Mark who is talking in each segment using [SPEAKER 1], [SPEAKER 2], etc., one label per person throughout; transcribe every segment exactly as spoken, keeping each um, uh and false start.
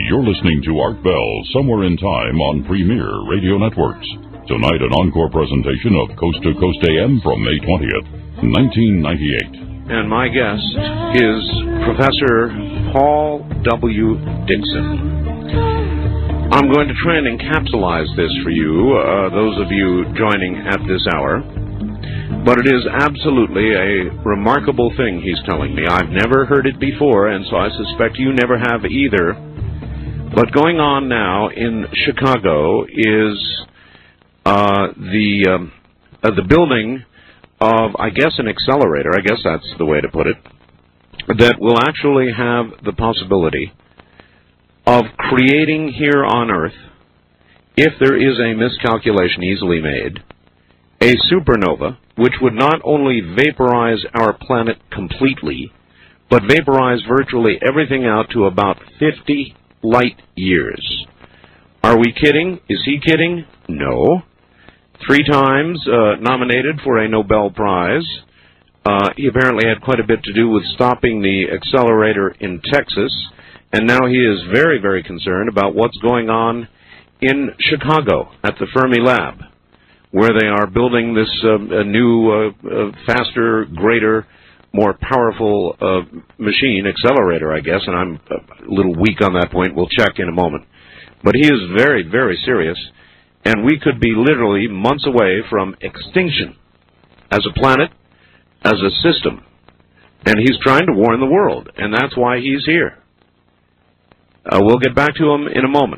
[SPEAKER 1] you're listening to Art Bell, Somewhere in Time on Premier Radio Networks. Tonight, an encore presentation of Coast to Coast A M from May twentieth, nineteen ninety-eight.
[SPEAKER 2] And my guest is Professor Paul W. Dickson. I'm going to try and encapsulize this for you, uh, those of you joining at this hour. But it is absolutely a remarkable thing he's telling me. I've never heard it before, and so I suspect you never have either. But going on now in Chicago is uh, the um, uh, the building of, I guess, an accelerator, I guess that's the way to put it, that will actually have the possibility of creating here on Earth, if there is a miscalculation easily made, a supernova, which would not only vaporize our planet completely, but vaporize virtually everything out to about fifty light years. Are we kidding? Is he kidding? No. Three times uh, nominated for a Nobel Prize. Uh, he apparently had quite a bit to do with stopping the accelerator in Texas, and now he is very, very concerned about what's going on in Chicago at the Fermi Lab, where they are building this uh, a new, uh, uh, faster, greater, more powerful uh, machine, accelerator, I guess, and I'm a little weak on that point. We'll check in a moment. But he is very, very serious, and we could be literally months away from extinction as a planet, as a system. And he's trying to warn the world, and that's why he's here. Uh, we'll get back to him in a moment.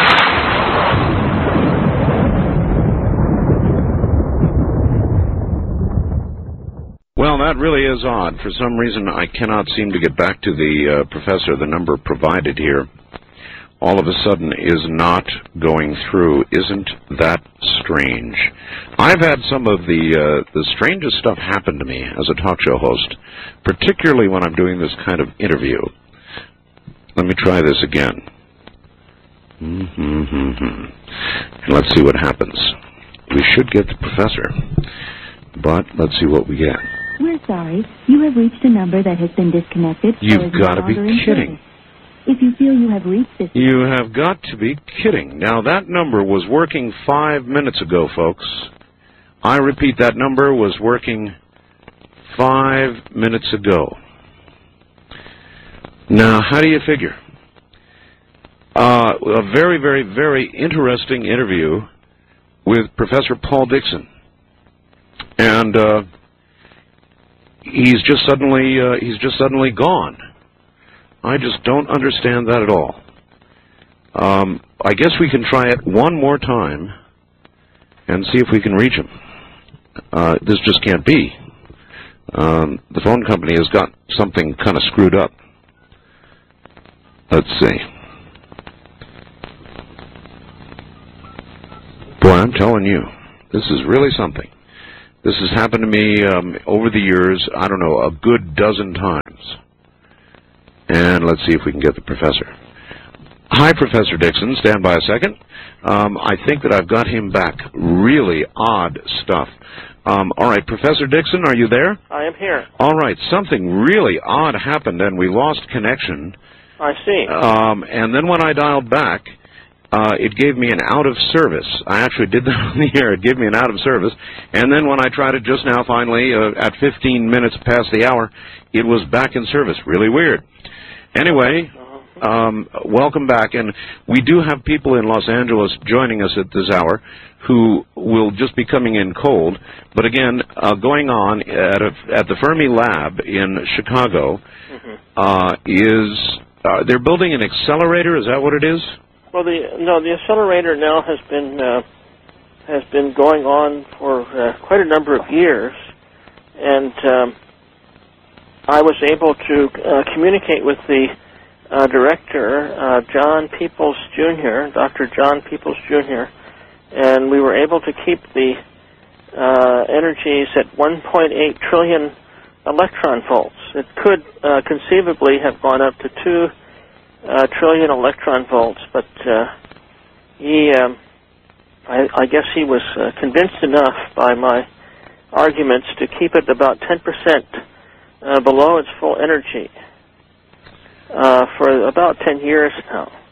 [SPEAKER 2] Well, that really is odd. For some reason, I cannot seem to get back to the uh, professor. The number provided here, all of a sudden, is not going through. Isn't that strange? I've had some of the uh, the strangest stuff happen to me as a talk show host, particularly when I'm doing this kind of interview. Let me try this again. Mm-hmm-hmm-hmm. And let's see what happens. We should get the professor, but let's see what we get.
[SPEAKER 3] We're sorry. You have reached a number that has been disconnected.
[SPEAKER 2] You've got to be kidding.
[SPEAKER 3] If you feel you have reached this...
[SPEAKER 2] You have got to be kidding. Now, that number was working five minutes ago, folks. I repeat, that number was working five minutes ago. Now, how do you figure? Uh, a very, very, very interesting interview with Professor Paul Dickson. And... Uh, He's just suddenly uh, he's just suddenly gone. I just don't understand that at all. Um, I guess we can try it one more time and see if we can reach him. Uh, this just can't be. Um, the phone company has got something kind of screwed up. Let's see. Boy, I'm telling you, this is really something. This has happened to me um, over the years, I don't know, a good dozen times. And let's see if we can get the professor. Hi, Professor Dickson. Stand by a second. Um, I think that I've got him back. Really odd stuff. Um, all right, Professor Dickson, are you there?
[SPEAKER 4] I am here.
[SPEAKER 2] All right, something really odd happened, and we lost connection.
[SPEAKER 4] I see.
[SPEAKER 2] Um, and then when I dialed back... Uh, it gave me an out of service. I actually did that on the air. It gave me an out of service. And then when I tried it just now, finally, uh, at fifteen minutes past the hour, it was back in service. Really weird. Anyway, um, welcome back. And we do have people in Los Angeles joining us at this hour who will just be coming in cold. But again, uh, going on at, a, at the Fermi Lab in Chicago mm-hmm. uh, is, uh, they're building an accelerator. Is that what it is?
[SPEAKER 4] Well, the no, the accelerator now has been uh, has been going on for uh, quite a number of years, and um, I was able to uh, communicate with the uh, director, uh, John Peoples Junior, Doctor John Peoples Junior, and we were able to keep the uh, energies at one point eight trillion electron volts. It could uh, conceivably have gone up to two. Uh, trillion electron volts, but uh, he, um, I, I guess he was uh, convinced enough by my arguments to keep it about ten percent uh, below its full energy uh, for about ten years now.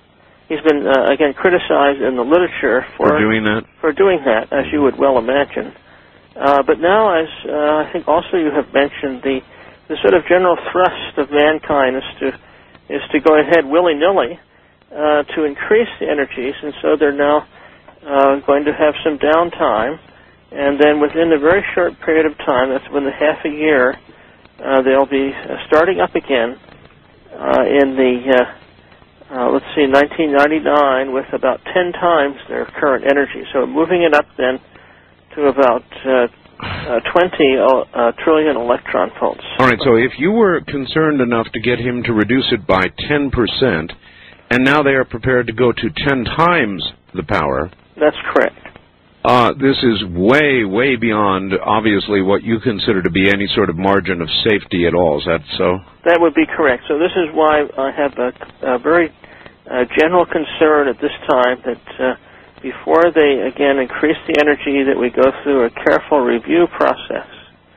[SPEAKER 4] he's been uh, again criticized in the literature for,
[SPEAKER 2] for doing that.
[SPEAKER 4] For doing that, as you would well imagine. Uh, but now, as uh, I think also you have mentioned, the the sort of general thrust of mankind is to is to go ahead willy-nilly uh, to increase the energies, and so they're now uh, going to have some downtime, and then within a very short period of time, that's within half a year, uh, they'll be uh, starting up again uh, in the, uh, uh, let's see, nineteen ninety-nine with about ten times their current energy. So moving it up then to about uh, uh, twenty uh, trillion electron volts.
[SPEAKER 2] All right, so if you were concerned enough to get him to reduce it by ten percent, and now they are prepared to go to ten times the power.
[SPEAKER 4] That's correct.
[SPEAKER 2] Uh, this is way, way beyond, obviously, what you consider to be any sort of margin of safety at all. Is that so?
[SPEAKER 4] That would be correct. So this is why I have a, a very uh, general concern at this time that uh, before they, again, increase the energy, that we go through a careful review process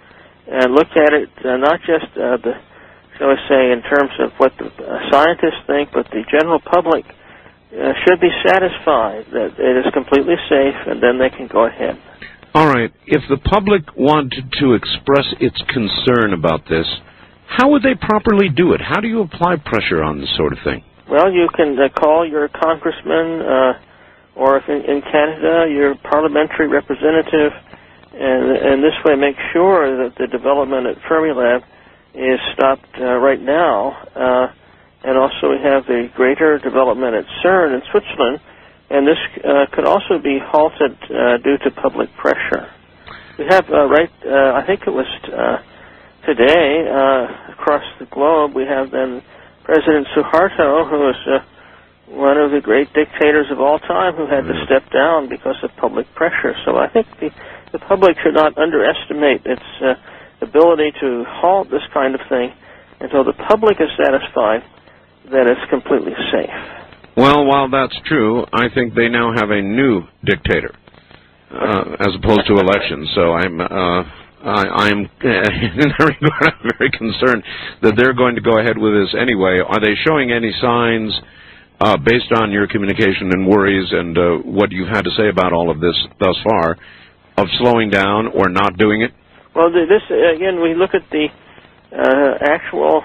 [SPEAKER 4] and look at it uh, not just, uh, the, shall I say, in terms of what the uh, scientists think, but the general public Uh, should be satisfied that it is completely safe, and then they can go ahead.
[SPEAKER 2] All right. If the public wanted to express its concern about this, how would they properly do it? How do you apply pressure on this sort of thing?
[SPEAKER 4] Well, you can uh, call your congressman, uh, or if in, in Canada, your parliamentary representative, and, and this way make sure that the development at Fermilab is stopped uh, right now. Uh, And also we have the greater development at CERN in Switzerland, and this uh, could also be halted uh, due to public pressure. We have, uh, right, uh, I think it was uh, today, uh, across the globe, we have then President Suharto, who is uh, one of the great dictators of all time, who had to step down because of public pressure. So I think the, the public should not underestimate its uh, ability to halt this kind of thing until the public is satisfied that it's completely safe.
[SPEAKER 2] Well, while that's true, I think they now have a new dictator, uh, as opposed to elections. So I'm, uh, I, I'm in that regard, I'm very concerned that they're going to go ahead with this anyway. Are they showing any signs, uh, based on your communication and worries and uh, what you've had to say about all of this thus far, of slowing down or not doing it?
[SPEAKER 4] Well, this again, we look at the uh, actual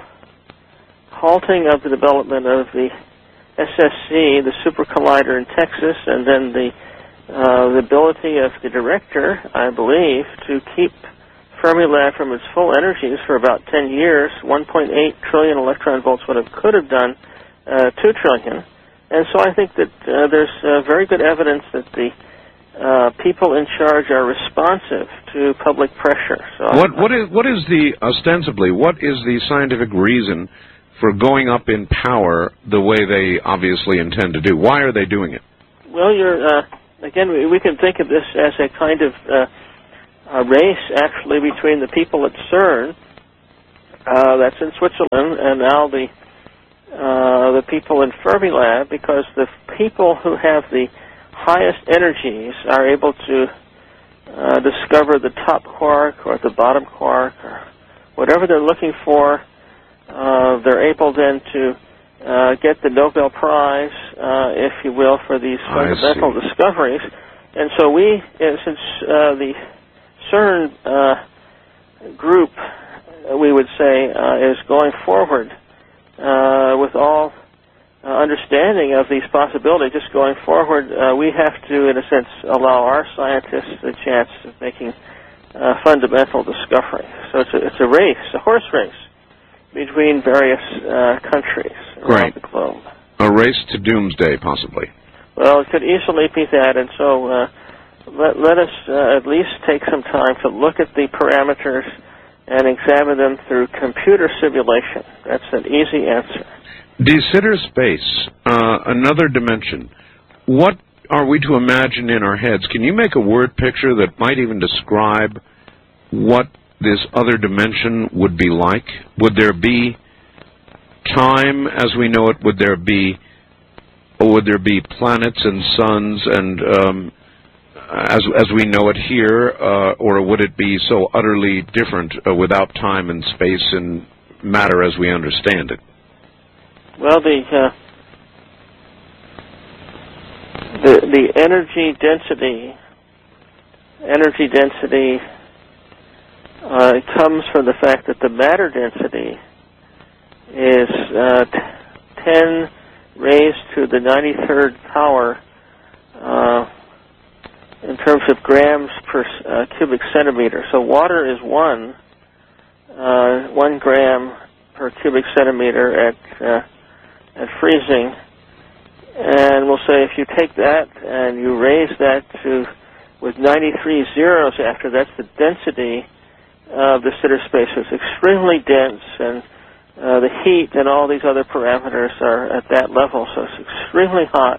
[SPEAKER 4] halting of the development of the S S C, the super collider in Texas, and then the, uh, the ability of the director, I believe, to keep Fermilab from its full energies for about ten years. one point eight trillion electron volts would have could have done uh, two trillion. And so I think that uh, there's uh, very good evidence that the uh, people in charge are responsive to public pressure. So
[SPEAKER 2] what, what is what is the ostensibly what is the scientific reason for going up in power the way they obviously intend to do? Why are they doing it?
[SPEAKER 4] Well, you're, uh, again, we, we can think of this as a kind of uh, a race, actually, between the people at CERN, uh, that's in Switzerland, and now the uh, the people in Fermilab, because the people who have the highest energies are able to uh, discover the top quark or the bottom quark or whatever they're looking for. Uh, they're able then to uh, get the Nobel Prize, uh, if you will, for these fundamental discoveries. And so we, uh, since uh, the CERN uh, group, we would say, uh, is going forward uh, with all uh, understanding of these possibilities, just going forward, uh, we have to, in a sense, allow our scientists the chance of making uh, fundamental discoveries. So it's a, it's a race, a horse race, between various uh, countries around
[SPEAKER 2] right.
[SPEAKER 4] the globe.
[SPEAKER 2] A race to doomsday, possibly.
[SPEAKER 4] Well, it could easily be that, and so uh, let, let us uh, at least take some time to look at the parameters and examine them through computer simulation. That's an easy answer.
[SPEAKER 2] De Sitter space, uh, another dimension. What are we to imagine in our heads? Can you make a word picture that might even describe what this other dimension would be like? Would there be time as we know it? Would there be, or would there be planets and suns and um, as as we know it here, uh, or would it be so utterly different uh, without time and space and matter as we understand it?
[SPEAKER 4] Well, the uh, the the energy density energy density uh, comes from the fact that the matter density is uh, ten raised to the ninety-third power uh, in terms of grams per uh, cubic centimeter. So water is one uh, one gram per cubic centimeter at uh, at freezing, and we'll say if you take that and you raise that to with ninety-three zeros after, that's the density of the Sitter space. It's extremely dense, and uh, the heat and all these other parameters are at that level, so it's extremely hot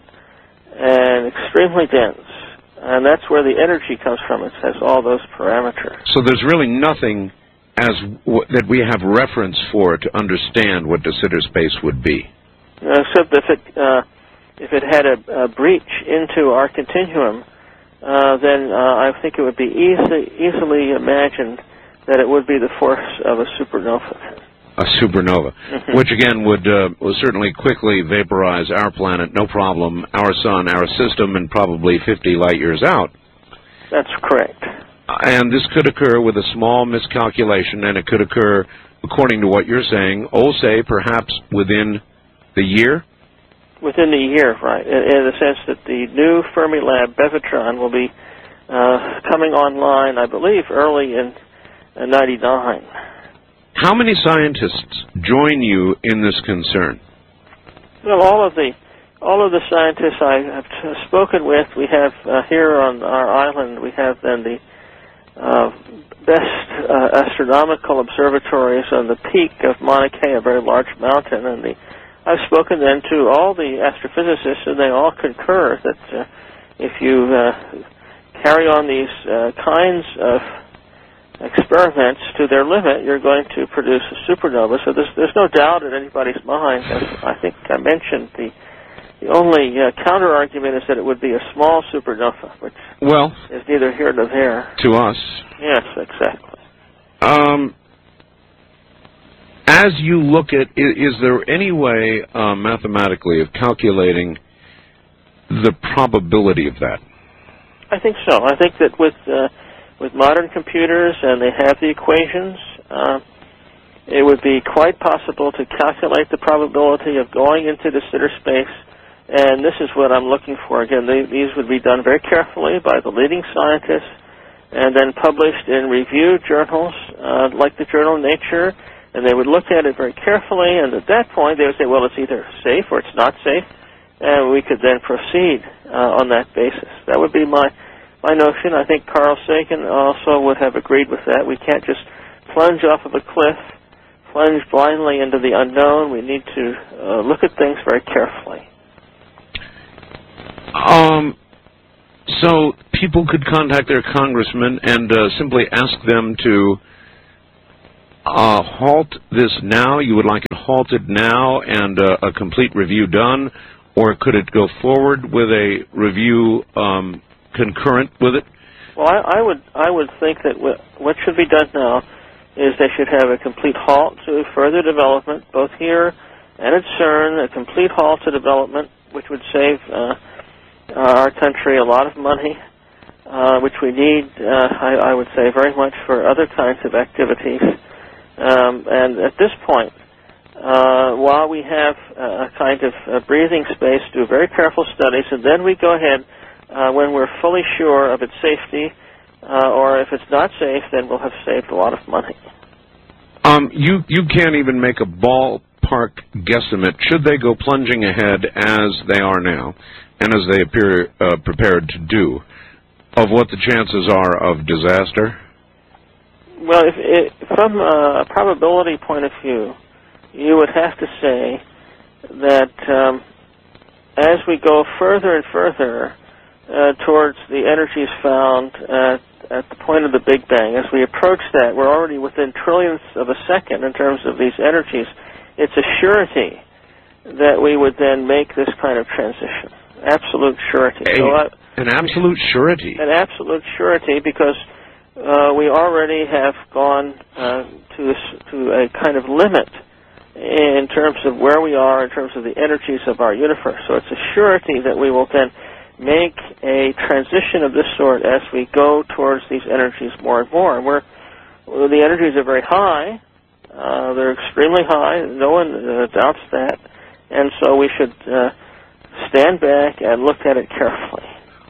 [SPEAKER 4] and extremely dense, and that's where the energy comes from. It has all those parameters.
[SPEAKER 2] So there's really nothing as w that we have reference for to understand what de Sitter space would be.
[SPEAKER 4] Uh, except if it uh, if it had a, a breach into our continuum, uh, then uh, I think it would be easily easily imagined that it would be the force of a supernova.
[SPEAKER 2] A supernova, mm-hmm. which again would uh, would certainly quickly vaporize our planet, no problem, our sun, our system, and probably fifty light years out.
[SPEAKER 4] That's correct.
[SPEAKER 2] And this could occur with a small miscalculation, and it could occur, according to what you're saying, oh, say, perhaps within the year?
[SPEAKER 4] Within the year, right, in, in the sense that the new Fermilab Bevatron will be uh, coming online, I believe, early in uh, ninety-nine.
[SPEAKER 2] How many scientists join you in this concern?
[SPEAKER 4] Well, all of the all of the scientists I have t spoken with, we have uh, here on our island, we have then the Uh, best uh, astronomical observatories on the peak of Mauna Kea, a very large mountain, and the, I've spoken then to all the astrophysicists, and they all concur that uh, if you uh, carry on these uh, kinds of experiments to their limit, you're going to produce a supernova. So there's, there's no doubt in anybody's mind. As I think I mentioned, the The only uh, counter-argument is that it would be a small supernova, which
[SPEAKER 2] well,
[SPEAKER 4] is neither here nor there.
[SPEAKER 2] To us.
[SPEAKER 4] Yes, exactly.
[SPEAKER 2] Um, as you look at, is, is there any way uh, mathematically of calculating the probability of that?
[SPEAKER 4] I think so. I think that with uh, with modern computers, and they have the equations, uh, it would be quite possible to calculate the probability of going into de Sitter space. And this is what I'm looking for. Again, they, these would be done very carefully by the leading scientists and then published in reviewed journals uh, like the journal Nature, and they would look at it very carefully, and at that point they would say, well, it's either safe or it's not safe, and we could then proceed uh, on that basis. That would be my, my notion. I think Carl Sagan also would have agreed with that. We can't just plunge off of a cliff, plunge blindly into the unknown. We need to uh, look at things very carefully.
[SPEAKER 2] Um, so people could contact their congressman and uh, simply ask them to uh, halt this now. You would like it halted now and uh, a complete review done, or could it go forward with a review um, concurrent with it?
[SPEAKER 4] Well, I, I would I would think that w what should be done now is they should have a complete halt to further development, both here and at CERN, a complete halt to development, which would save uh, Uh, our country a lot of money, uh, which we need, uh, I, I would say, very much for other kinds of activities. Um, and at this point, uh, while we have a kind of a breathing space, do very careful studies, and then we go ahead uh, when we're fully sure of its safety, uh, or if it's not safe, then we'll have saved a lot of money.
[SPEAKER 2] Um, you, you can't even make a ballpark guesstimate, should they go plunging ahead as they are now, and as they appear uh, prepared to do, of what the chances are of disaster?
[SPEAKER 4] Well, if it, from a probability point of view, you would have to say that um, as we go further and further uh, towards the energies found at, at the point of the Big Bang, as we approach that, we're already within trillionths of a second in terms of these energies. It's a surety that we would then make this kind of transition. Absolute surety.
[SPEAKER 2] A,
[SPEAKER 4] so I,
[SPEAKER 2] an absolute surety.
[SPEAKER 4] An absolute surety, because uh, we already have gone uh, to a, to a kind of limit in terms of where we are, in terms of the energies of our universe. So it's a surety that we will then make a transition of this sort as we go towards these energies more and more. And we're, well, the energies are very high. Uh, they're extremely high. No one uh, doubts that. And so we should uh, stand back and look at it carefully.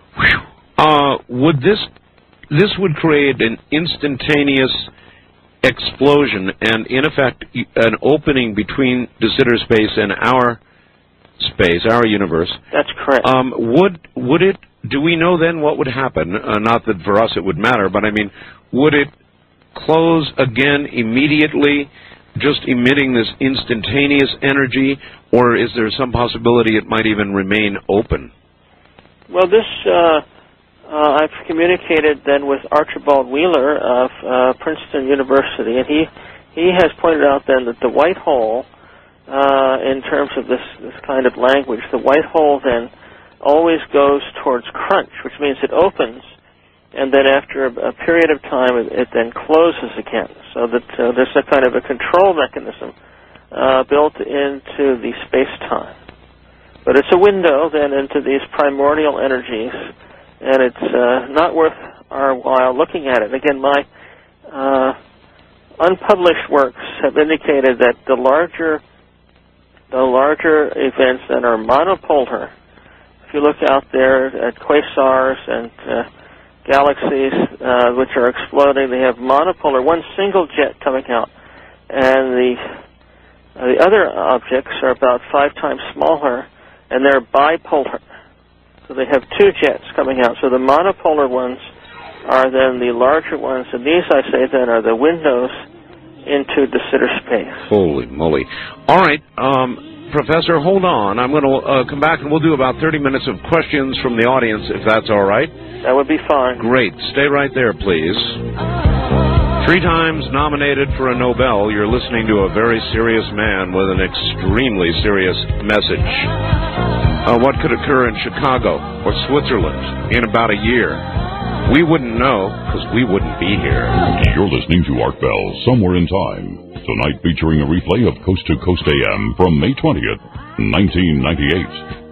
[SPEAKER 2] Uh, would this this would create an instantaneous explosion and, in effect, an opening between De Sitter space and our space, our universe?
[SPEAKER 4] That's correct.
[SPEAKER 2] Um, would would it? Do we know then what would happen? Uh, not that for us it would matter, but I mean, would it close again immediately, just emitting this instantaneous energy, or is there some possibility it might even remain open?
[SPEAKER 4] Well, this uh, uh, I've communicated then with Archibald Wheeler of uh, Princeton University, and he he has pointed out then that the white hole, uh, in terms of this this kind of language, the white hole then always goes towards crunch, which means it opens, and then after a, a period of time, it, it then closes again. So that uh, there's a kind of a control mechanism uh, built into the space-time. But it's a window then into these primordial energies, and it's uh, not worth our while looking at it. Again, my uh, unpublished works have indicated that the larger, the larger events that are monopolar, if you look out there at quasars and uh, galaxies uh, which are exploding, they have monopolar, one single jet coming out, and the uh, the other objects are about five times smaller, and they're bipolar. So they have two jets coming out. So the monopolar ones are then the larger ones, and these, I say, then are the windows into De Sitter space.
[SPEAKER 2] Holy moly. All right, um, Professor, hold on. I'm going to uh, come back, and we'll do about thirty minutes of questions from the audience, if that's all right.
[SPEAKER 4] That would be fine.
[SPEAKER 2] Great. Stay right there, please. Three times nominated for a Nobel, you're listening to a very serious man with an extremely serious message. Uh, what could occur in Chicago or Switzerland in about a year? We wouldn't know, because we wouldn't be here.
[SPEAKER 1] You're listening to Art Bell, Somewhere in Time. Tonight featuring a replay of Coast to Coast A M from May twentieth, nineteen ninety-eight.